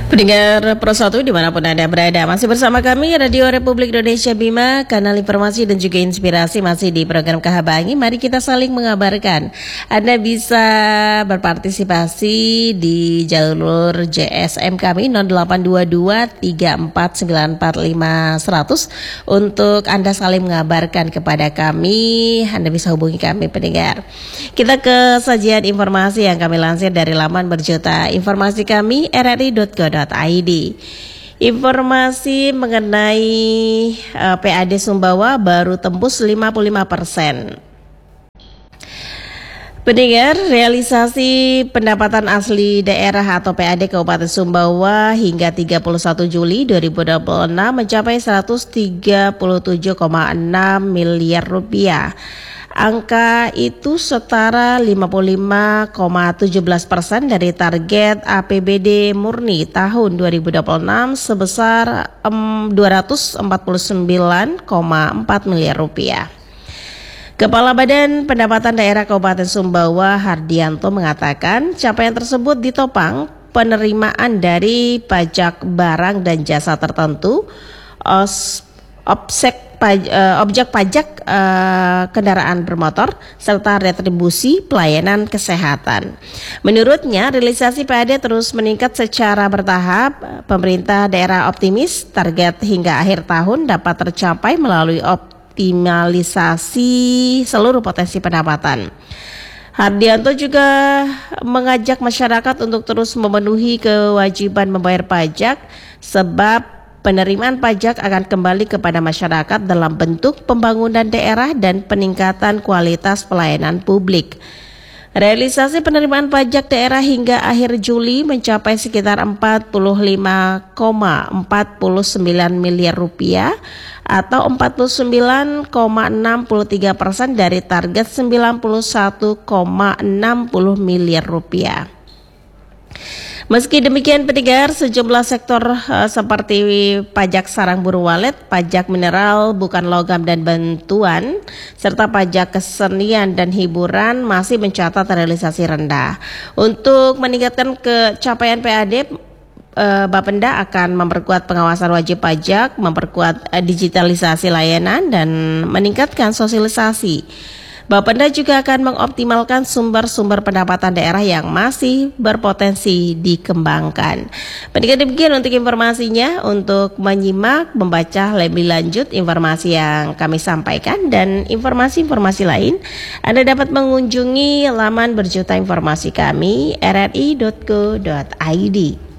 Pendengar Pro 1 dimanapun Anda berada, masih bersama kami Radio Republik Indonesia Bima, kanal informasi dan juga inspirasi masih di program Kahabangi. Mari kita saling mengabarkan. Anda bisa berpartisipasi di jalur JSM kami 0822 34945100 untuk Anda saling mengabarkan kepada kami. Anda bisa hubungi kami pendengar. Kita ke sajian informasi yang kami lansir dari laman berjuta informasi kami rri.co.id. Informasi mengenai PAD Sumbawa baru tembus 55%. Pendengar, realisasi pendapatan asli daerah atau PAD Kabupaten Sumbawa hingga 31 Juli 2026 mencapai 137,6 miliar rupiah. Angka itu setara 55,17% dari target APBD murni tahun 2026 sebesar 249,4 miliar rupiah. Kepala Badan Pendapatan Daerah Kabupaten Sumbawa Hardianto mengatakan capaian tersebut ditopang penerimaan dari pajak barang dan jasa tertentu, objek pajak kendaraan bermotor, serta retribusi pelayanan kesehatan. Menurutnya, realisasi PAD terus meningkat secara bertahap. Pemerintah daerah optimis target hingga akhir tahun dapat tercapai melalui optimalisasi seluruh potensi pendapatan. Hardianto juga mengajak masyarakat untuk terus memenuhi kewajiban membayar pajak sebab penerimaan pajak akan kembali kepada masyarakat dalam bentuk pembangunan daerah dan peningkatan kualitas pelayanan publik. Realisasi penerimaan pajak daerah hingga akhir Juli mencapai sekitar 45,49 miliar rupiah atau 49,63% dari target 91,60 miliar rupiah. Meski demikian pendengar, sejumlah sektor seperti pajak sarang burung walet, pajak mineral bukan logam dan bantuan, serta pajak kesenian dan hiburan masih mencatat realisasi rendah. Untuk meningkatkan capaian PAD, Bapenda akan memperkuat pengawasan wajib pajak, memperkuat digitalisasi layanan, dan meningkatkan sosialisasi. Bapenda juga akan mengoptimalkan sumber-sumber pendapatan daerah yang masih berpotensi dikembangkan. Pendengar, demikian untuk informasinya. Untuk menyimak, membaca lebih lanjut informasi yang kami sampaikan dan informasi-informasi lain, Anda dapat mengunjungi laman berjuta informasi kami rri.co.id.